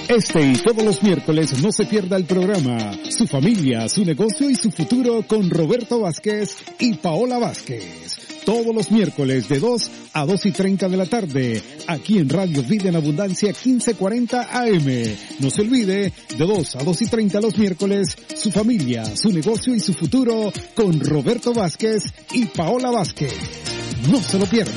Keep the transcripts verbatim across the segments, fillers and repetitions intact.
Este y todos los miércoles no se pierda el programa Su familia, su negocio y su futuro con Roberto Vázquez y Paola Vázquez. Todos los miércoles de dos a dos y treinta de la tarde, aquí en Radio Vida en Abundancia quince cuarenta A M. No se olvide, de dos a dos y treinta los miércoles, Su familia, su negocio y su futuro con Roberto Vázquez y Paola Vázquez. No se lo pierda.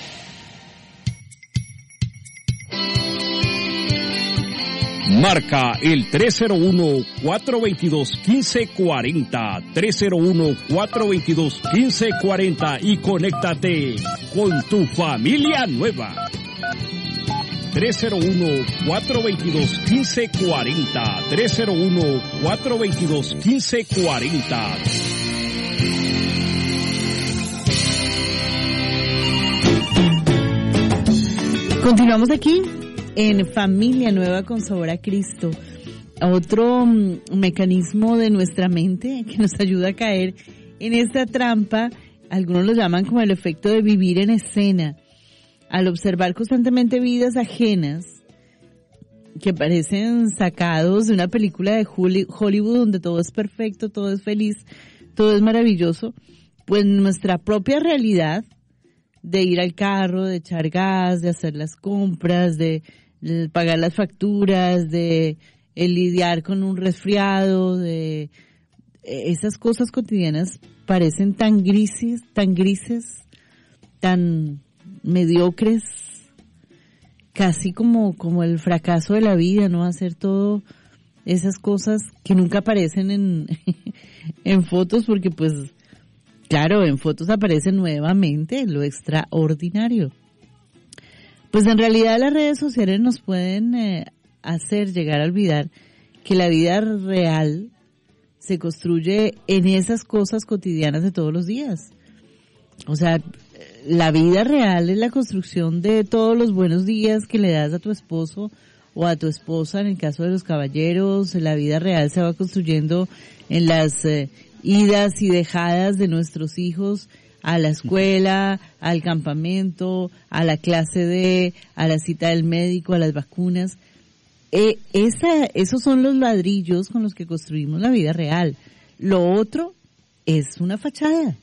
Marca el tres cero uno, cuatro dos dos, uno cinco cuatro cero, tres cero uno, cuatro dos dos, uno cinco cuatro cero y conéctate con tu familia nueva. tres cero uno, cuatro dos dos, uno cinco cuatro cero, tres cero uno, cuatro dos dos, uno cinco cuatro cero. Continuamos aquí en Familia Nueva con Sabor a Cristo. Otro um, mecanismo de nuestra mente que nos ayuda a caer en esta trampa, algunos lo llaman como el efecto de vivir en escena. Al observar constantemente vidas ajenas que parecen sacados de una película de Hollywood donde todo es perfecto, todo es feliz, todo es maravilloso, pues nuestra propia realidad de ir al carro, de echar gas, de hacer las compras, de, de pagar las facturas, de, de lidiar con un resfriado, de esas cosas cotidianas parecen tan grises, tan grises, tan mediocres, casi como, como el fracaso de la vida, ¿no? Hacer todo esas cosas que nunca aparecen en, en fotos porque pues claro, en fotos aparece nuevamente lo extraordinario. Pues en realidad las redes sociales nos pueden eh, hacer llegar a olvidar que la vida real se construye en esas cosas cotidianas de todos los días. O sea, la vida real es la construcción de todos los buenos días que le das a tu esposo o a tu esposa, en el caso de los caballeros. La vida real se va construyendo en las eh, idas y dejadas de nuestros hijos a la escuela, al campamento, a la clase de, a la cita del médico, a las vacunas. Eh, esa, esos son los ladrillos con los que construimos la vida real. Lo otro es una fachada.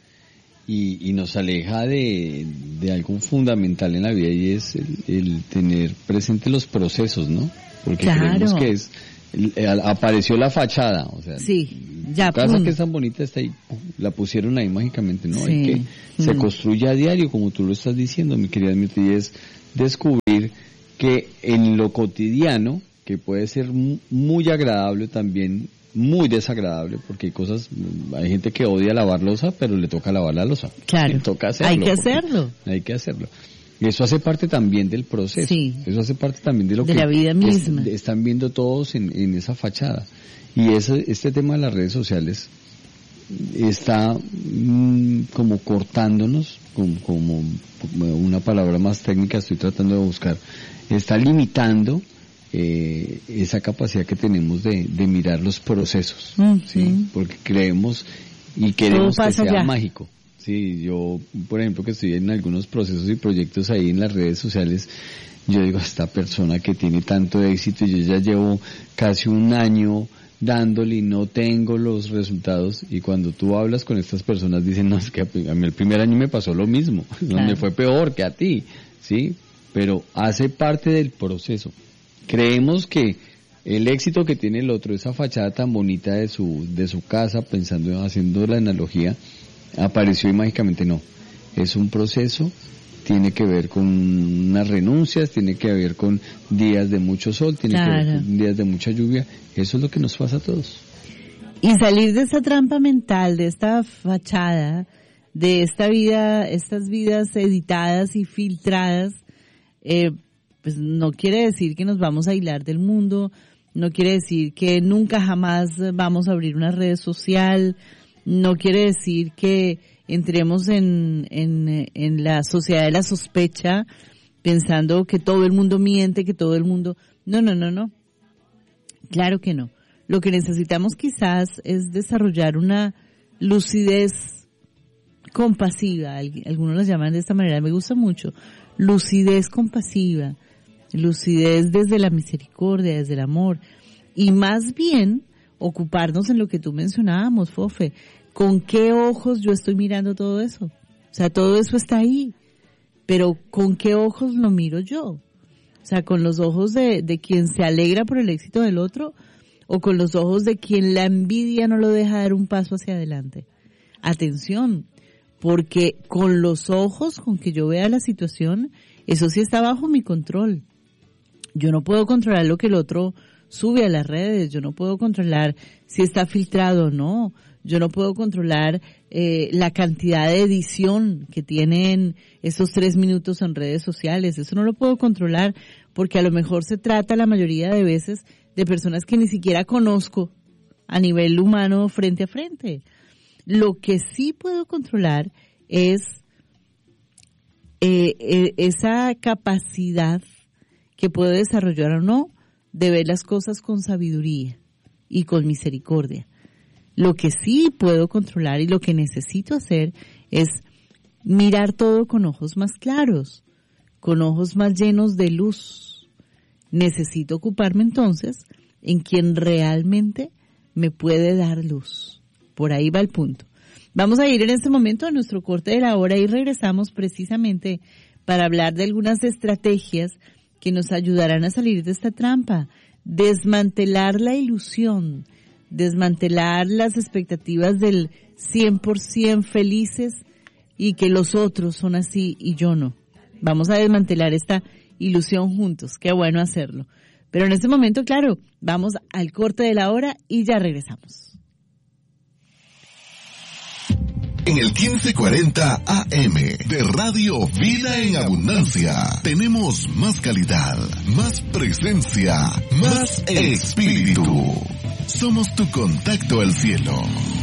Y, y nos aleja de, de algo fundamental en la vida y es el, el tener presente los procesos, ¿no? Porque claro, creemos que es apareció la fachada, o sea, sí, ya, tu casa pum. que es tan bonita está ahí, la pusieron ahí mágicamente, ¿no? Sí. Hay que Mm. se construye a diario, como tú lo estás diciendo, mi querida Mirti, y es descubrir que en lo cotidiano, que puede ser muy agradable también, muy desagradable, porque hay cosas, hay gente que odia lavar loza, pero le toca lavar la loza. Claro, le toca hacerlo, hay que hacerlo. Hay que hacerlo. Y eso hace parte también del proceso. Sí. Eso hace parte también de lo de que la vida misma. Es, están viendo todos en, en esa fachada. Y ese, este tema de las redes sociales está mmm, como cortándonos, como, como una palabra más técnica estoy tratando de buscar, está limitando eh, esa capacidad que tenemos de, de mirar los procesos, uh-huh. ¿sí? Porque creemos y queremos que sea ya. mágico. Sí, yo, por ejemplo, que estoy en algunos procesos y proyectos ahí en las redes sociales, yo digo, esta persona que tiene tanto éxito, y yo ya llevo casi un año dándole y no tengo los resultados, y cuando tú hablas con estas personas dicen, no, es que a mí el primer año me pasó lo mismo, claro. me fue peor que a ti, ¿sí? Pero hace parte del proceso. Creemos que el éxito que tiene el otro, esa fachada tan bonita de su, de su casa, pensando, haciendo la analogía, apareció y mágicamente no. Es un proceso, tiene que ver con unas renuncias, tiene que ver con días de mucho sol, tiene claro. que ver con días de mucha lluvia. Eso es lo que nos pasa a todos. Y salir de esta trampa mental, de esta fachada, de esta vida, estas vidas editadas y filtradas, eh, pues no quiere decir que nos vamos a aislar del mundo, no quiere decir que nunca jamás vamos a abrir una red social, no quiere decir que entremos en, en, en la sociedad de la sospecha pensando que todo el mundo miente, que todo el mundo... No, no, no, no. Claro que no. Lo que necesitamos quizás es desarrollar una lucidez compasiva. Algunos la llaman de esta manera, me gusta mucho. Lucidez compasiva. lucidez desde la misericordia, desde el amor, y más bien ocuparnos en lo que tú mencionábamos, Fofe, ¿con qué ojos yo estoy mirando todo eso? O sea, todo eso está ahí, pero ¿con qué ojos lo miro yo? O sea, ¿con los ojos de, de quien se alegra por el éxito del otro o con los ojos de quien la envidia no lo deja dar un paso hacia adelante? Atención, porque con los ojos con que yo vea la situación, eso sí está bajo mi control. Yo no puedo controlar lo que el otro sube a las redes, yo no puedo controlar si está filtrado o no, yo no puedo controlar eh, la cantidad de edición que tienen esos tres minutos en redes sociales, eso no lo puedo controlar porque a lo mejor se trata la mayoría de veces de personas que ni siquiera conozco a nivel humano frente a frente. Lo que sí puedo controlar es eh, eh, esa capacidad que puedo desarrollar o no de ver las cosas con sabiduría y con misericordia. Lo que sí puedo controlar y lo que necesito hacer es mirar todo con ojos más claros, con ojos más llenos de luz. Necesito ocuparme entonces en quien realmente me puede dar luz. Por ahí va el punto. Vamos a ir en este momento a nuestro corte de la hora y regresamos precisamente para hablar de algunas estrategias que nos ayudarán a salir de esta trampa, desmantelar la ilusión, desmantelar las expectativas del cien por ciento felices y que los otros son así y yo no. Vamos a desmantelar esta ilusión juntos, qué bueno hacerlo. Pero en este momento, claro, vamos al corte de la hora y ya regresamos. En el quince cuarenta A M de Radio Vida en Abundancia tenemos más calidad, más presencia, más espíritu. Somos tu contacto al cielo.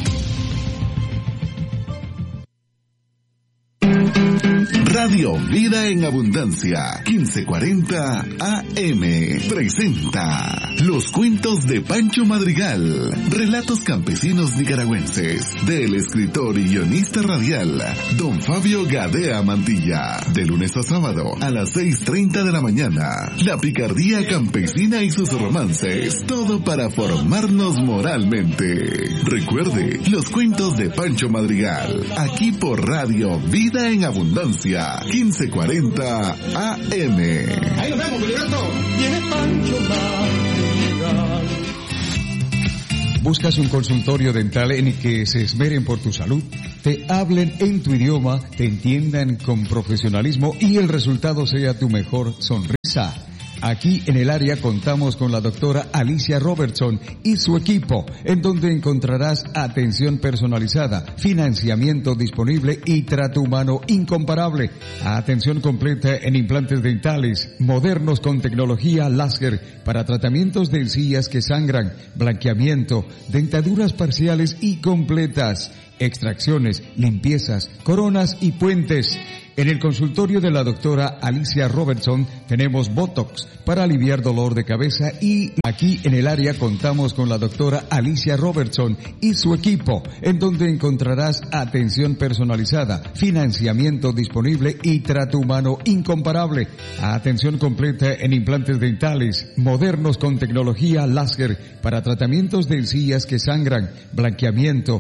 Radio Vida en Abundancia, quince cuarenta A M, presenta Los Cuentos de Pancho Madrigal, relatos campesinos nicaragüenses, del escritor y guionista radial, don Fabio Gadea Mantilla, de lunes a sábado a las seis treinta de la mañana. La picardía campesina y sus romances, todo para formarnos moralmente. Recuerde, Los Cuentos de Pancho Madrigal, aquí por Radio Vida en Abundancia, quince cuarenta A M. Ahí nos vemos, Gilberto. Viene Pancho Madrigal. ¿Buscas un consultorio dental en el que se esmeren por tu salud? Te hablen en tu idioma, te entiendan con profesionalismo y el resultado sea tu mejor sonrisa. Aquí en el área contamos con la doctora Alicia Robertson y su equipo, en donde encontrarás atención personalizada, financiamiento disponible y trato humano incomparable. Atención completa en implantes dentales, modernos con tecnología láser para tratamientos de encías que sangran, blanqueamiento, dentaduras parciales y completas, extracciones, limpiezas, coronas y puentes. En el consultorio de la doctora Alicia Robertson tenemos Botox para aliviar dolor de cabeza y aquí en el área contamos con la doctora Alicia Robertson y su equipo, en donde encontrarás atención personalizada, financiamiento disponible y trato humano incomparable. Atención completa en implantes dentales, modernos con tecnología láser para tratamientos de encías que sangran, blanqueamiento,